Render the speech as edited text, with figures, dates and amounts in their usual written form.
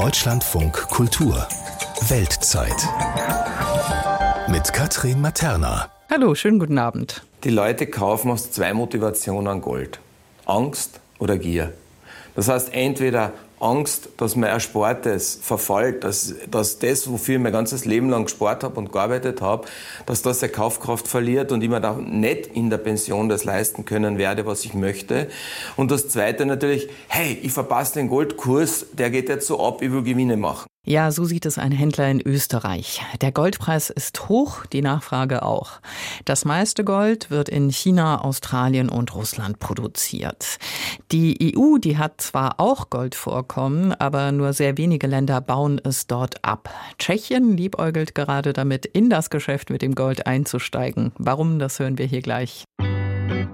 Deutschlandfunk Kultur Weltzeit mit Katrin Materna. Hallo, schönen guten Abend. Die Leute kaufen aus zwei Motivationen Gold. Angst oder Gier. Das heißt, entweder Angst, dass mein Erspartes verfällt, dass das, wofür ich mein ganzes Leben lang gespart habe und gearbeitet habe, dass das seine Kaufkraft verliert und ich mir dann nicht in der Pension das leisten können werde, was ich möchte. Und das Zweite natürlich, hey, ich verpasse den Goldkurs, der geht jetzt so ab, ich will Gewinne machen. Ja, so sieht es ein Händler in Österreich. Der Goldpreis ist hoch, die Nachfrage auch. Das meiste Gold wird in China, Australien und Russland produziert. Die EU, die hat zwar auch Goldvorkommen, aber nur sehr wenige Länder bauen es dort ab. Tschechien liebäugelt gerade damit, in das Geschäft mit dem Gold einzusteigen. Warum, das hören wir hier gleich.